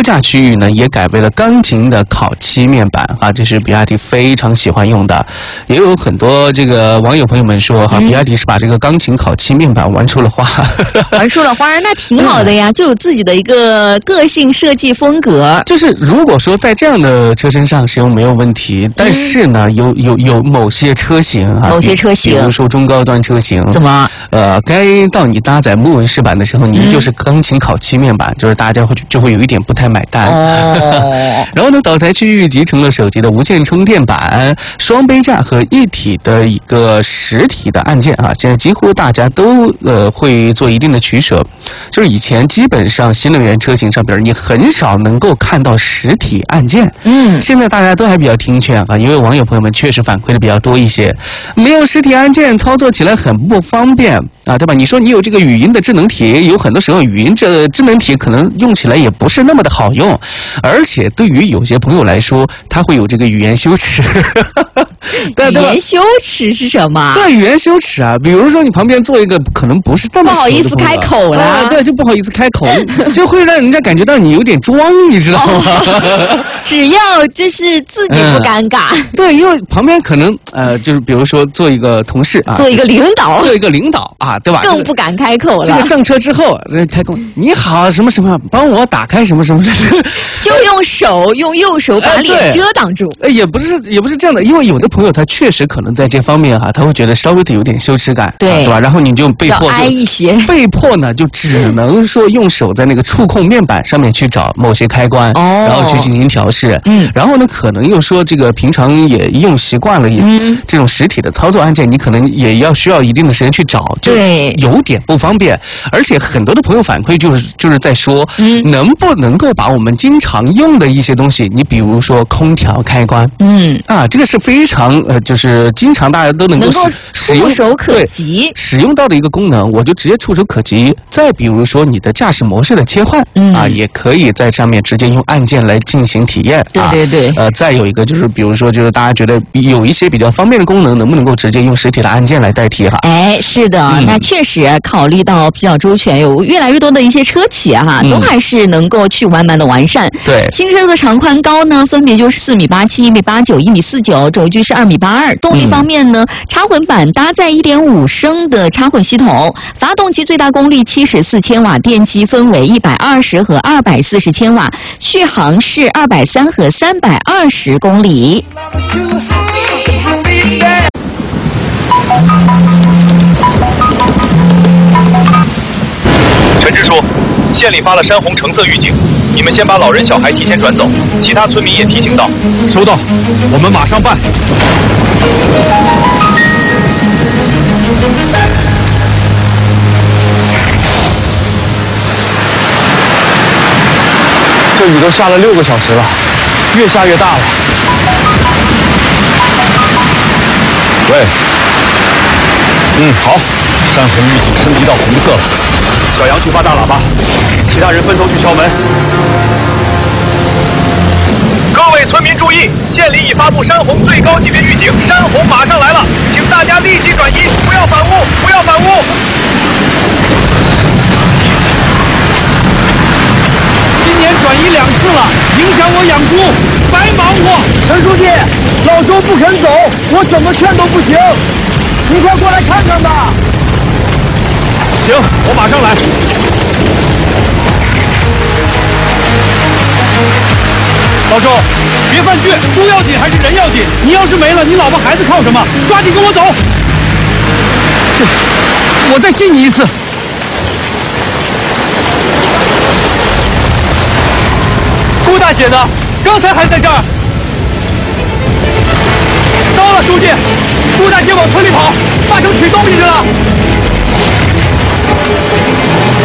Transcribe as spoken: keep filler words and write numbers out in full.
驾区域呢，也改为了钢琴的烤漆面板啊，这是比亚迪非常喜欢用的。也有很多这个网友朋友们说哈，嗯、比亚迪是把这个钢琴烤漆面板玩出了花， 玩出了花，那挺好的呀，嗯、就有自己的一个个性设计风格。 就是如果说在这样的车身上使用没有问题，但是呢，有有有某些车型啊， 某些车型， 比如说中高端车型， 怎么？ 呃，该到你搭载木纹饰板的时候，你就是钢琴烤漆面板，嗯、就是大家会就会有一点不太买单。哦。然后呢，岛台区域集成了手机的无线充电板、双杯架和一体的一个实体的按键啊，现在几乎大家都呃会做一定的取舍。就是以前基本上新能源车型上边你很少能够看到实体按键，嗯，现在大家都还比较听劝啊，因为网友朋友们确实反馈的比较多一些，没有实体按键操作起来很不方便啊，对吧？你说你有这个语音的智能体，有很多时候语音这智能体可能用起来也不是那么的好用，而且对于有些朋友来说，他会有这个语言羞耻。 语言羞耻是什么？ 对，语言羞耻啊，比如说你旁边坐一个可能不是那么不好意思开口了、 啊，对，就不好意思开口，就会让人家感觉到你有点装，你知道吗？ 哦、只要就是自己不尴尬、 嗯，对，因为旁边可能呃，就是比如说做一个同事啊， 做一个领导， 做一个领导啊，对吧？ 更不敢开口了。 这个上车之后，这开口，你好，什么什么，帮我打开什么什么， 就用手用右手把脸遮挡住。 呃，也不是也不是这样的，因为有的朋友他确实可能在这方面哈、啊，他会觉得稍微的有点羞耻感， 对、 啊、对吧？然后你就被迫就挨一些， 被迫呢就只能说用手在那个触控面板上面去找某些开关，哦、然后去进行调试。嗯，然后呢，可能又说这个平常也用习惯了，也、嗯、这种实体的操作按键，你可能也要需要一定的时间去找，就有点不方便。而且很多的朋友反馈就是就是在说，嗯，能不能够把我们经常用的一些东西，你比如说空调开关，嗯啊，这个是非常呃，就是经常大家都能够使用触手可及使用到的一个功能，我就直接触手可及。再比如说你的驾驶模式的切换，嗯啊，也可以在上面直接用按键来进行体验。 对对对。 啊、呃，再有一个就是，比如说就是大家觉得有一些比较方便的功能，能不能够直接用实体的按键来代替哈？ 哎，是的，嗯、那确实考虑到比较周全，有越来越多的一些车企哈、嗯，都还是能够去慢慢的完善。 对， 新车的长宽高呢，分别就是四米八七、一米八九、一米四九，轴距是二米八二。动力方面呢，嗯、插混版搭载一点五升的插混系统，发动机最大功率七十四千瓦，电机分为一百二十和二百四十千瓦，续航是二百三和三百二十公里。 陈支书，县里发了山洪橙色预警，你们先把老人小孩提前转走，其他村民也提醒到。 收到，我们马上办。这雨都下了六个小时了，越下越大了。喂，嗯，好，山洪预警升级到红色了。小杨去发大喇叭，其他人分头去敲门。 各位村民注意，县里已发布山洪最高级别预警，山洪马上来了，请大家立即转移，不要反屋，不要反屋。 今年转移两次了，影响我养猪，白忙活。陈书记，老周不肯走，我怎么劝都不行，你快过来看看吧。行，我马上来。老周，别犯倔，猪要紧还是人要紧？你要是没了，你老婆孩子靠什么？抓紧跟我走。这，我再信你一次。顾大姐呢？刚才还在这儿。到了，书记，顾大姐往村里跑，八成取东西去了。